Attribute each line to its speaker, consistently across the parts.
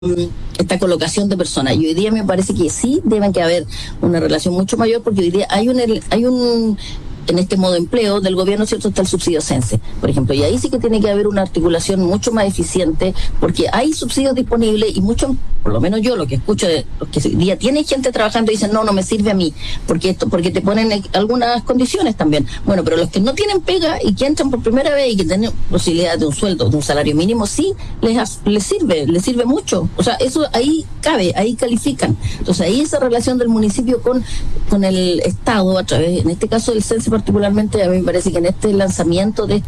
Speaker 1: esta colocación de personas. Y hoy día me parece que sí deben que haber una relación mucho mayor, porque hoy día hay un en este modo de empleo del gobierno, ¿cierto?, está el subsidio CENSE, por ejemplo, y ahí sí que tiene que haber una articulación mucho más eficiente, porque hay subsidios disponibles y mucho, por lo menos yo lo que escucho de los que hoy día tienen gente trabajando y dicen, no me sirve a mí, porque te ponen algunas condiciones también. Bueno, pero los que no tienen pega y que entran por primera vez y que tienen posibilidad de un sueldo, de un salario mínimo, sí les sirve mucho. O sea, eso ahí cabe, ahí califican. Entonces ahí esa relación del municipio con el Estado, a través, en este caso del CENSE particularmente, a mí me parece que en este lanzamiento de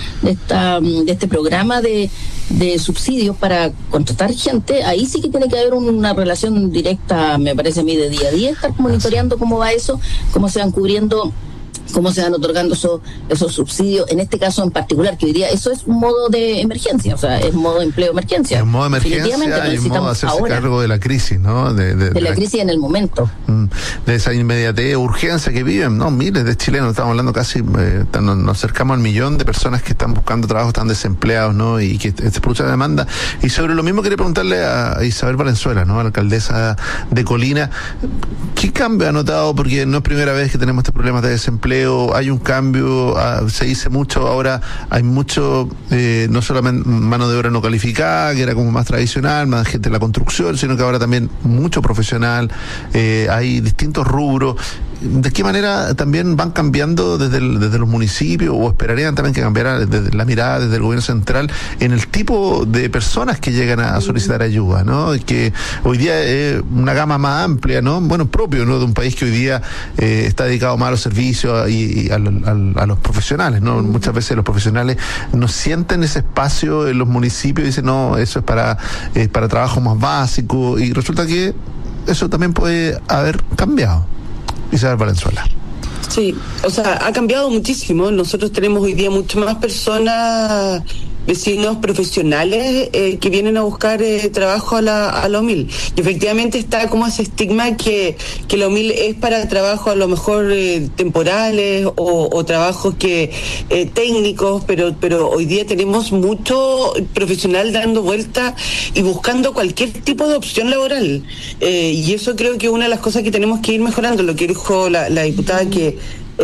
Speaker 1: este programa de subsidios para contratar gente, ahí sí que tiene que haber una relación directa, me parece a mí, de día a día, estar monitoreando cómo va eso, cómo se van cubriendo, cómo se van otorgando esos subsidios, en este caso en particular, que hoy día eso es un modo de emergencia, o sea, es modo de empleo de emergencia.
Speaker 2: Es modo de emergencia y un modo de hacerse ahora cargo de la crisis, ¿no?
Speaker 1: De la crisis en el momento.
Speaker 2: De esa inmediatez, urgencia que viven, ¿no? Miles de chilenos, estamos hablando casi, nos acercamos al 1.000.000 de personas que están buscando trabajo, están desempleados, ¿no? Y que se produce la demanda. Y sobre lo mismo quería preguntarle a Isabel Valenzuela, ¿no? A la alcaldesa de Colina, ¿qué cambio ha notado? Porque no es primera vez que tenemos este problema de desempleo. Hay un cambio, se dice mucho, ahora hay mucho, no solamente mano de obra no calificada, que era como más tradicional, más gente de la construcción, sino que ahora también mucho profesional, hay distintos rubros. ¿De qué manera también van cambiando desde los municipios, o esperarían también que cambiara desde la mirada desde el gobierno central en el tipo de personas que llegan a solicitar ayuda, ¿no? Que hoy día es una gama más amplia, ¿no? Bueno, propio, ¿no?, de un país que hoy día está dedicado más a los servicios y a los profesionales, ¿no? Muchas veces los profesionales no sienten ese espacio en los municipios y dicen, no, eso es para trabajo más básico, y resulta que eso también puede haber cambiado. Isabel Valenzuela.
Speaker 3: Sí, o sea, ha cambiado muchísimo. Nosotros tenemos hoy día mucho más personas, vecinos profesionales que vienen a buscar trabajo a la UMIL. Y efectivamente está como ese estigma que la UMIL es para trabajo a lo mejor temporales o trabajos que técnicos, pero hoy día tenemos mucho profesional dando vuelta y buscando cualquier tipo de opción laboral. Y eso creo que es una de las cosas que tenemos que ir mejorando, lo que dijo la diputada, que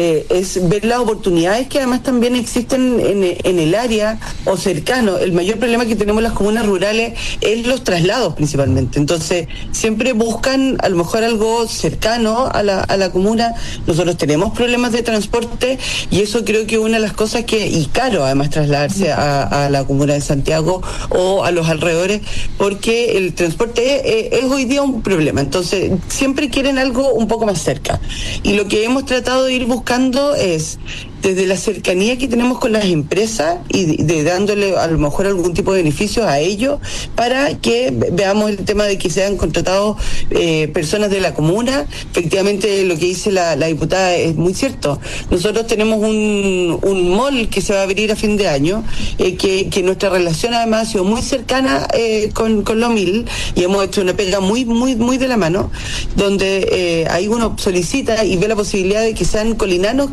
Speaker 3: es ver las oportunidades que además también existen en el área o cercano. El mayor problema que tenemos las comunas rurales es los traslados principalmente. Entonces, siempre buscan a lo mejor algo cercano a la comuna. Nosotros tenemos problemas de transporte y eso creo que es una de las cosas y caro además trasladarse a la comuna de Santiago o a los alrededores, porque el transporte es hoy día un problema. Entonces, siempre quieren algo un poco más cerca. Y lo que hemos tratado de ir buscando es, desde la cercanía que tenemos con las empresas y de dándole a lo mejor algún tipo de beneficio a ellos, para que veamos el tema de que sean contratados personas de la comuna. Efectivamente, lo que dice la diputada es muy cierto. Nosotros tenemos un mall que se va a abrir a fin de año, que nuestra relación además ha sido muy cercana con la UMIL, y hemos hecho una pega muy, muy, muy de la mano, donde ahí uno solicita y ve la posibilidad de que sean colinanas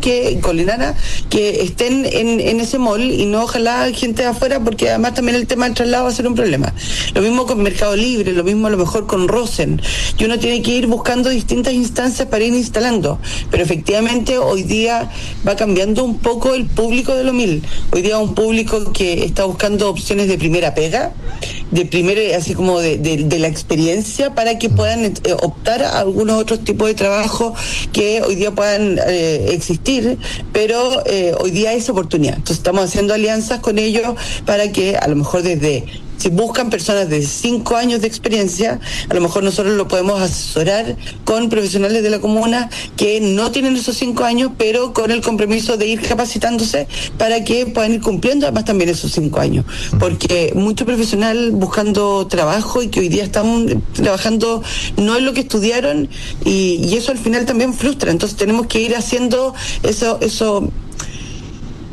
Speaker 3: que estén en ese mall, y no ojalá gente de afuera, porque además también el tema del traslado va a ser un problema. Lo mismo con Mercado Libre, lo mismo a lo mejor con Rosen, y uno tiene que ir buscando distintas instancias para ir instalando, pero efectivamente hoy día va cambiando un poco el público de lo mil. Hoy día un público que está buscando opciones de primera pega, así como de la experiencia, para que puedan optar a algunos otros tipos de trabajo que hoy día puedan existir, pero hoy día hay esa oportunidad. Entonces estamos haciendo alianzas con ellos para que a lo mejor si buscan personas de 5 años de experiencia, a lo mejor nosotros lo podemos asesorar con profesionales de la comuna que no tienen esos 5 años, pero con el compromiso de ir capacitándose para que puedan ir cumpliendo además también esos 5 años. Porque mucho profesional buscando trabajo y que hoy día están trabajando no es lo que estudiaron, y eso al final también frustra. Entonces tenemos que ir haciendo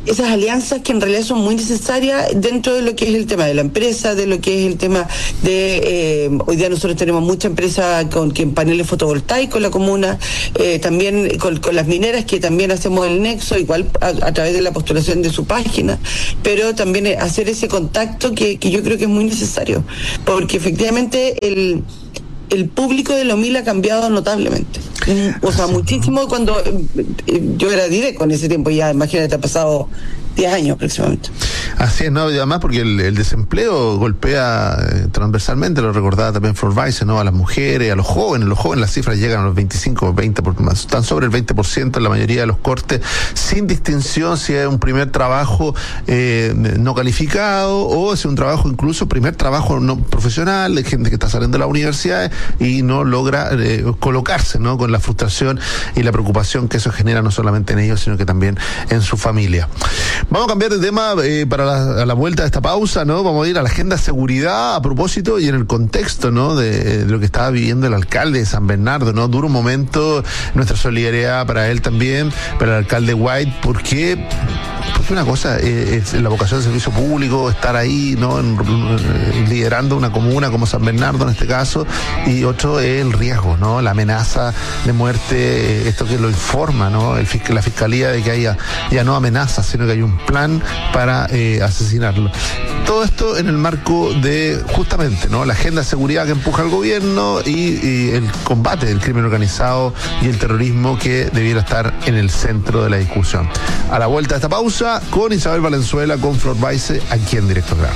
Speaker 3: esas alianzas que en realidad son muy necesarias dentro de lo que es el tema de la empresa, de lo que es el tema de, hoy día nosotros tenemos mucha empresa con paneles fotovoltaicos en la comuna, también con las mineras que también hacemos el nexo, igual a través de la postulación de su página, pero también hacer ese contacto que yo creo que es muy necesario, porque efectivamente el público de la OMIL ha cambiado notablemente. O sea, muchísimo cuando yo era directo en ese tiempo, ya imagínate, ha pasado 10 años aproximadamente.
Speaker 2: Así es, ¿no? Y además porque el desempleo golpea transversalmente, lo recordaba también Flor Weiss, ¿no? A las mujeres, a los jóvenes las cifras llegan a los 25, 20, están sobre el 20% en la mayoría de los cortes, sin distinción si es un primer trabajo no calificado o si es un trabajo incluso primer trabajo no profesional, de gente que está saliendo de las universidades y no logra colocarse, ¿no? Con la frustración y la preocupación que eso genera no solamente en ellos, sino que también en su familia. Vamos a cambiar de tema a la vuelta de esta pausa, ¿no? Vamos a ir a la agenda de seguridad a propósito y en el contexto, ¿no? De lo que estaba viviendo el alcalde de San Bernardo, ¿no? Duro momento, nuestra solidaridad para él también, para el alcalde White, porque una cosa es la vocación de servicio público, estar ahí, ¿no? Liderando una comuna como San Bernardo en este caso, y otro es el riesgo, ¿no? La amenaza de muerte, esto que lo informa, ¿no? La fiscalía de que haya ya no amenazas, sino que hay un plan para asesinarlo. Todo esto en el marco de justamente, ¿no? La agenda de seguridad que empuja el gobierno y el combate del crimen organizado y el terrorismo que debiera estar en el centro de la discusión. A la vuelta de esta pausa, con Isabel Valenzuela, con Flor Weiss, aquí en Directo Grano.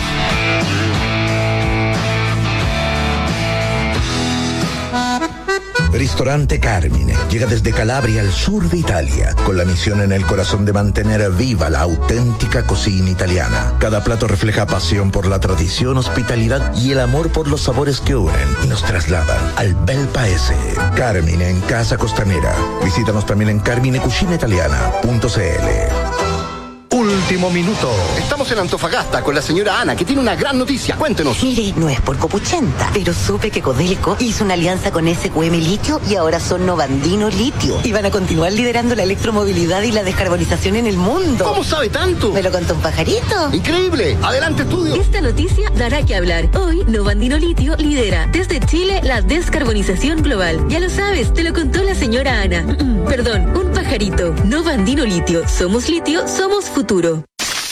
Speaker 4: Ristorante Carmine llega desde Calabria al sur de Italia, con la misión en el corazón de mantener viva la auténtica cocina italiana. Cada plato refleja pasión por la tradición, hospitalidad y el amor por los sabores que unen y nos trasladan al bel paese. Carmine en Casa Costanera. Visítanos también en carminecucinaitaliana.cl. Último minuto.
Speaker 5: Estamos en Antofagasta con la señora Ana, que tiene una gran noticia. Cuéntenos.
Speaker 6: Mire, no es por copuchenta, pero supe que Codelco hizo una alianza con SQM Litio y ahora son Novandino Litio. Y van a continuar liderando la electromovilidad y la descarbonización en el mundo.
Speaker 5: ¿Cómo sabe tanto?
Speaker 6: Me lo contó un pajarito.
Speaker 5: Increíble. Adelante, estudio.
Speaker 7: Esta noticia dará que hablar. Hoy, Novandino Litio lidera desde Chile la descarbonización global. Ya lo sabes, te lo contó la señora Ana. Perdón, un pajarito. Novandino Litio. Somos litio, somos futuro.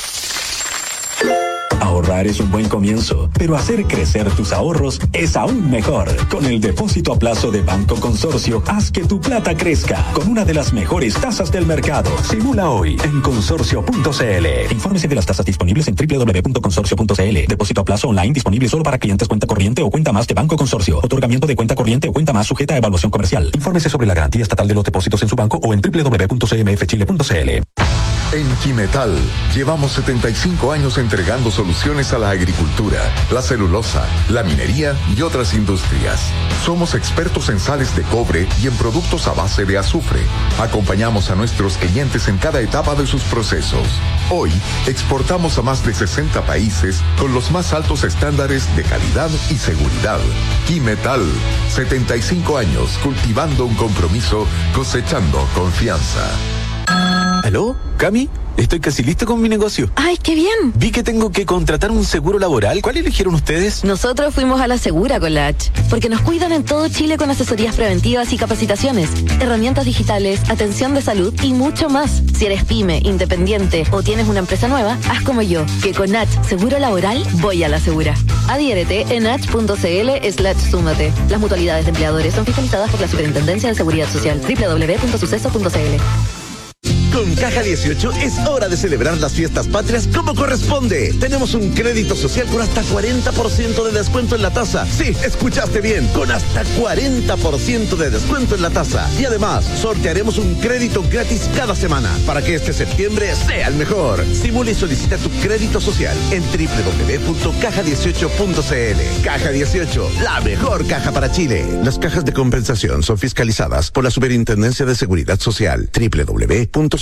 Speaker 8: Ahorrar es un buen comienzo, pero hacer crecer tus ahorros es aún mejor. Con el depósito a plazo de Banco Consorcio, haz que tu plata crezca con una de las mejores tasas del mercado. Simula hoy en consorcio.cl. Infórmese de las tasas disponibles en www.consorcio.cl. Depósito a plazo online disponible solo para clientes cuenta corriente o cuenta más de Banco Consorcio. Otorgamiento de cuenta corriente o cuenta más sujeta a evaluación comercial. Infórmese sobre la garantía estatal de los depósitos en su banco o en www.cmfchile.cl.
Speaker 9: En Quimetal llevamos 75 años entregando soluciones a la agricultura, la celulosa, la minería y otras industrias. Somos expertos en sales de cobre y en productos a base de azufre. Acompañamos a nuestros clientes en cada etapa de sus procesos. Hoy exportamos a más de 60 países con los más altos estándares de calidad y seguridad. Quimetal, 75 años cultivando un compromiso, cosechando confianza.
Speaker 10: ¿Aló? ¿Cami? Estoy casi listo con mi negocio.
Speaker 11: ¡Ay, qué bien!
Speaker 10: Vi que tengo que contratar un seguro laboral. ¿Cuál eligieron ustedes?
Speaker 11: Nosotros fuimos a la Segura con la H, porque nos cuidan en todo Chile con asesorías preventivas y capacitaciones, herramientas digitales, atención de salud y mucho más. Si eres pyme, independiente o tienes una empresa nueva, haz como yo, que con H Seguro Laboral voy a la Segura. Adhiérete en h.cl/súmate. Las mutualidades de empleadores son fiscalizadas por la Superintendencia de Seguridad Social. www.suceso.cl.
Speaker 4: Con Caja 18 es hora de celebrar las fiestas patrias como corresponde. Tenemos un crédito social con hasta 40% de descuento en la tasa. Sí, escuchaste bien, con hasta 40% de descuento en la tasa. Y además, sortearemos un crédito gratis cada semana para que este septiembre sea el mejor. Simula y solicita tu crédito social en www.caja18.cl. Caja 18, la mejor caja para Chile. Las cajas de compensación son fiscalizadas por la Superintendencia de Seguridad Social. www.suceso.cl.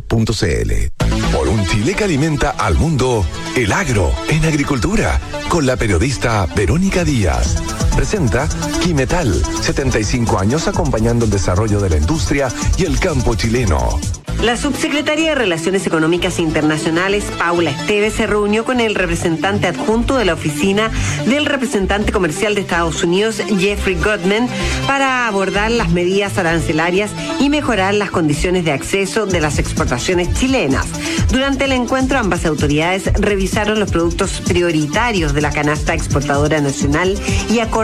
Speaker 9: Por un Chile que alimenta al mundo, el agro en agricultura, con la periodista Verónica Díaz. Presenta Quimetal, 75 años acompañando el desarrollo de la industria y el campo chileno.
Speaker 12: La subsecretaria de Relaciones Económicas Internacionales, Paula Esteves, se reunió con el representante adjunto de la oficina del representante comercial de Estados Unidos, Jeffrey Goodman, para abordar las medidas arancelarias y mejorar las condiciones de acceso de las exportaciones chilenas. Durante el encuentro, ambas autoridades revisaron los productos prioritarios de la canasta exportadora nacional y acordaron